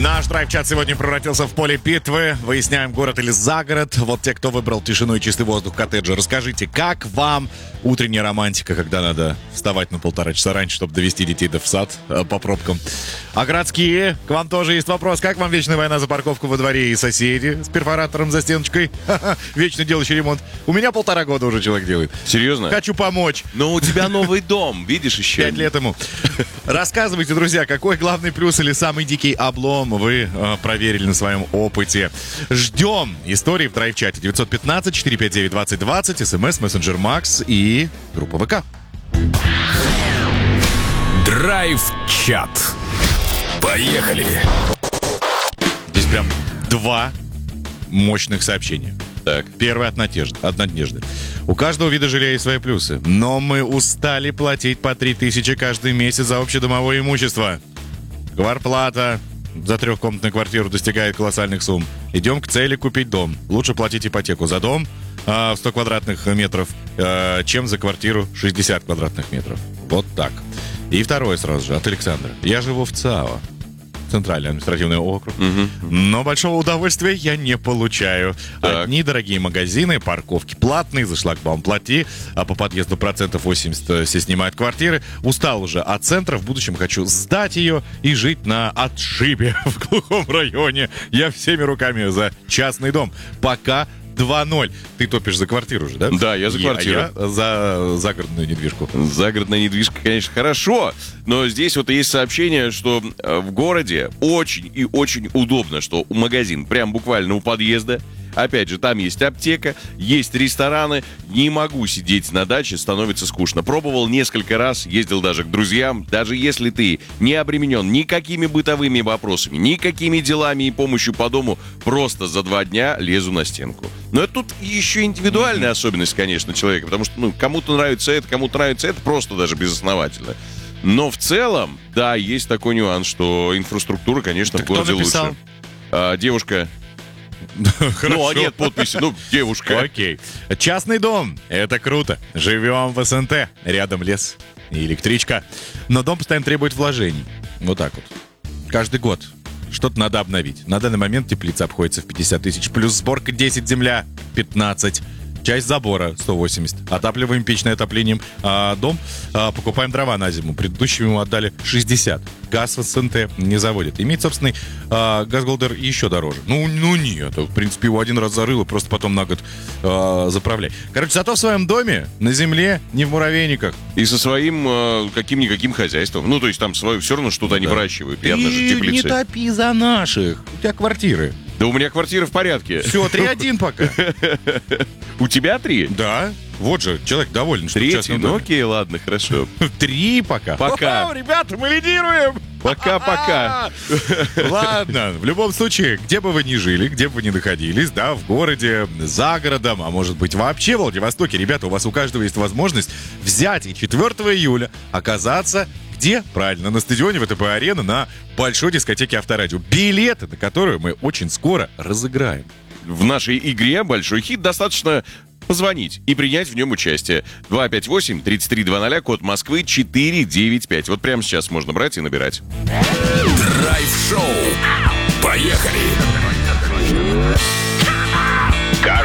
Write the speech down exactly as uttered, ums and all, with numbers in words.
Наш драйв-чат сегодня превратился в поле битвы. Выясняем, город или загород. Вот те, кто выбрал тишину и чистый воздух коттеджа. Расскажите, как вам утренняя романтика, когда надо вставать на полтора часа раньше, чтобы довести детей до в сад э, по пробкам? А городские? К вам тоже есть вопрос. Как вам вечная война за парковку во дворе и соседи с перфоратором за стеночкой? Вечно делающий ремонт. У меня полтора года уже человек делает. Серьезно? Хочу помочь. Но у тебя новый дом, видишь еще. Пять лет ему. Рассказывайте, друзья, какой главный плюс или самый дикий облом вы э, проверили на своем опыте. Ждем истории в драйв-чате. девять один пять четыре пять девять двадцать двадцать, смс, мессенджер Макс и группа ВК. Драйв-чат. Поехали. Здесь прям два мощных сообщения. Так. Первое от Надежды. От Надежды. У каждого вида жилья есть свои плюсы. Но мы устали платить по три тысячи каждый месяц за общедомовое имущество. Квартплата за трехкомнатную квартиру достигает колоссальных сумм. Идем к цели купить дом. Лучше платить ипотеку за дом э, в сто квадратных метров, э, чем за квартиру шестьдесят квадратных метров. Вот так. И второе сразу же от Александра. Я живу в ЦАО, Центральный административный округ. Угу. Но большого удовольствия я не получаю. Так. Одни дорогие магазины, парковки платные, за шлагбаум плати, а по подъезду процентов восемьдесят все снимают квартиры. Устал уже от центра, в будущем хочу сдать ее и жить на отшибе в глухом районе. Я всеми руками за частный дом. Пока два ноль. Ты топишь за квартиру же, да? Да, я за квартиру. А я за загородную недвижку. Загородная недвижка, конечно, хорошо, но здесь вот есть сообщение, что в городе очень и очень удобно, что магазин прям буквально у подъезда. Опять же, там есть аптека, есть рестораны. Не могу сидеть на даче, становится скучно. Пробовал несколько раз, ездил даже к друзьям. Даже если ты не обременен никакими бытовыми вопросами, никакими делами и помощью по дому, просто за два дня лезу на стенку. Но это тут еще индивидуальная mm-hmm. особенность, конечно, человека. Потому что ну, кому-то нравится это, кому-то нравится это, просто даже безосновательно. Но в целом, да, есть такой нюанс, что инфраструктура, конечно, так в городе кто написал? лучше. А, девушка... Ну, а нет подписи, ну, девушка. Окей. Частный дом. Это круто. Живем в СНТ. Рядом лес и электричка. Но дом постоянно требует вложений. Вот так вот. Каждый год что-то надо обновить. На данный момент теплица обходится в пятьдесят тысяч. Плюс сборка десять, земля пятнадцать. Часть забора сто восемьдесят. Отапливаем печное отоплением. А дом а, покупаем дрова на зиму. Предыдущему ему отдали шестьдесят. Газ в СНТ не заводит. Иметь собственный а, газголдер еще дороже. Ну, ну нет. В принципе, его один раз зарыло, просто потом на год а, заправляй. Короче, зато в своем доме, на земле, не в муравейниках. И со своим а, каким-никаким хозяйством. Ну, то есть там свое все равно что-то да. они выращивают. Явно Ты же теплицы. не топи за наших. У тебя квартиры. Да у меня квартира в порядке. Все, три один пока. У тебя три? Да. Вот же, человек доволен, что Третий? Ну окей, ладно, хорошо. Три пока. Пока. О, ребята, мы лидируем. Пока-пока. Ладно, в любом случае, где бы вы ни жили, где бы вы ни находились, да, в городе, за городом, а может быть вообще в Владивостоке, ребята, у вас у каждого есть возможность взять и четвёртого июля оказаться где? Правильно, на стадионе ВТБ-арена на большой дискотеке Авторадио. Билеты, на которую мы очень скоро разыграем. В нашей игре «Большой хит» достаточно позвонить и принять в нем участие. два пять восемь тридцать три двадцать, код Москвы четыре девять пять. Вот прямо сейчас можно брать и набирать. Драйв-шоу. Поехали!